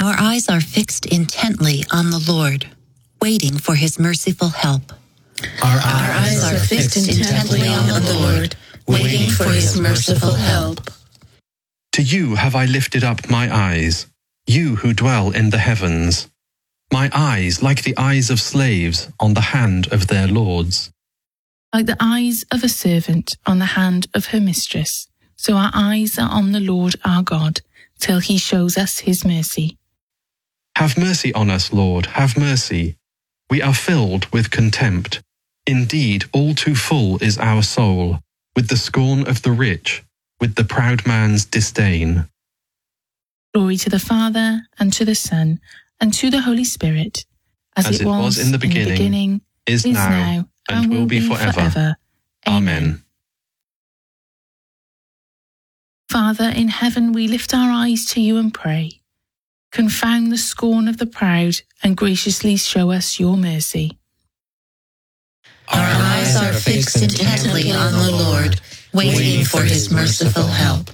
Our eyes are fixed intently on the Lord, waiting for his merciful help. Our eyes are fixed intently on the Lord, waiting for his merciful help. To you have I lifted up my eyes, you who dwell in the heavens. My eyes, like the eyes of slaves, on the hand of their lords. Like the eyes of a servant on the hand of her mistress, so our eyes are on the Lord our God, till he shows us his mercy. Have mercy on us, Lord, have mercy. We are filled with contempt. Indeed, all too full is our soul, with the scorn of the rich, with the proud man's disdain. Glory to the Father, and to the Son, and to the Holy Spirit, as it was in the beginning, is now, and will be forever. Amen. Father in heaven, we lift our eyes to you and pray. Confound the scorn of the proud, and graciously show us your mercy. Our eyes are fixed intently on the Lord, waiting for his merciful help.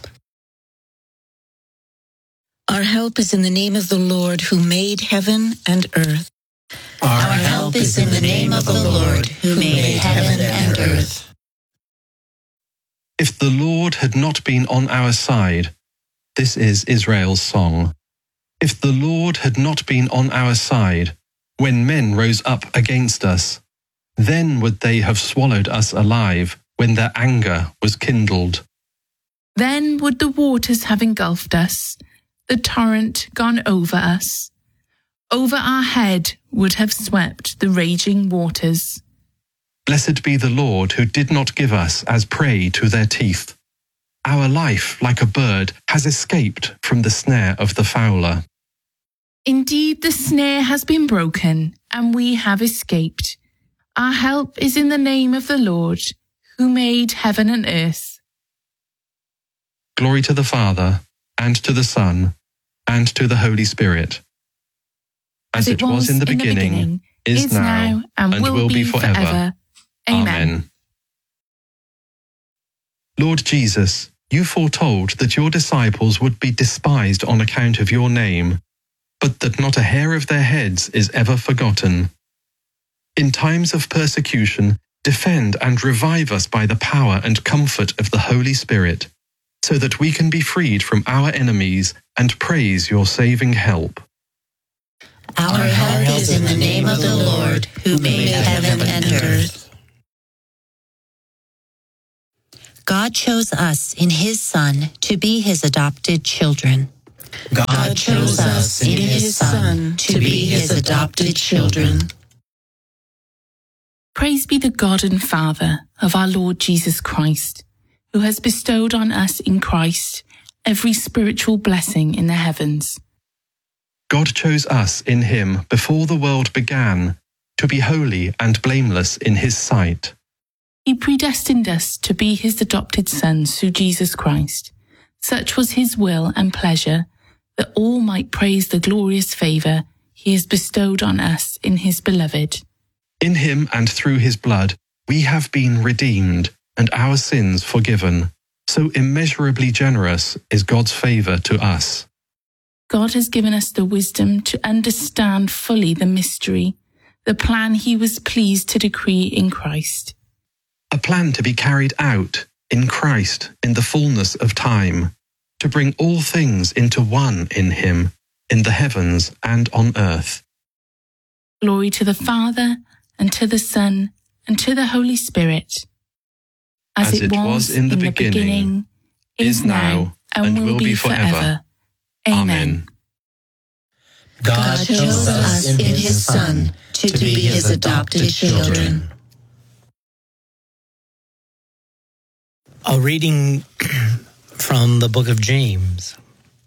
Our help is in the name of the Lord who made heaven and earth. Our help is in the name of the Lord who made heaven and earth. If the Lord had not been on our side, this is Israel's song. If the Lord had not been on our side, when men rose up against us, then would they have swallowed us alive when their anger was kindled. Then would the waters have engulfed us, the torrent gone over us. Over our head would have swept the raging waters. Blessed be the Lord who did not give us as prey to their teeth. Our life, like a bird, has escaped from the snare of the fowler. Indeed, the snare has been broken, and we have escaped. Our help is in the name of the Lord, who made heaven and earth. Glory to the Father, and to the Son, and to the Holy Spirit. As it was in the beginning, is now, and will be forever. Amen. Lord Jesus, you foretold that your disciples would be despised on account of your name, but that not a hair of their heads is ever forgotten. In times of persecution, defend and revive us by the power and comfort of the Holy Spirit, so that we can be freed from our enemies and praise your saving help. Our help is in the name of the Lord who made heaven and earth. God chose us in his Son to be his adopted children. God chose us in his Son to be his adopted children. Praise be the God and Father of our Lord Jesus Christ, who has bestowed on us in Christ every spiritual blessing in the heavens. God chose us in him before the world began to be holy and blameless in his sight. He predestined us to be his adopted sons through Jesus Christ. Such was his will and pleasure, that all might praise the glorious favour he has bestowed on us in his beloved. In him and through his blood we have been redeemed and our sins forgiven. So immeasurably generous is God's favour to us. God has given us the wisdom to understand fully the mystery, the plan he was pleased to decree in Christ. A plan to be carried out in Christ in the fullness of time, to bring all things into one in him, in the heavens and on earth. Glory to the Father, and to the Son, and to the Holy Spirit. As it was in the beginning, is now, and will be forever. Amen. God chose us in his Son to be his adopted children. A reading from the book of James.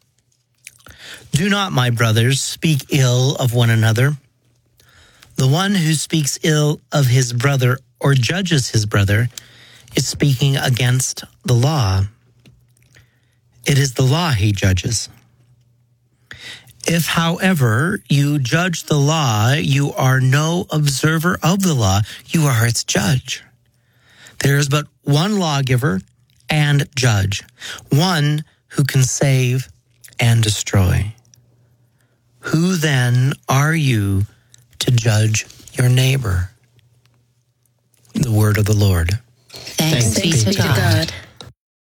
Do not, my brothers, speak ill of one another. The one who speaks ill of his brother or judges his brother is speaking against the law. It is the law he judges. If, however, you judge the law, you are no observer of the law, you are its judge. There is but one lawgiver and judge, one who can save and destroy. Who then are you to judge your neighbor? The word of the Lord. Thanks be to God.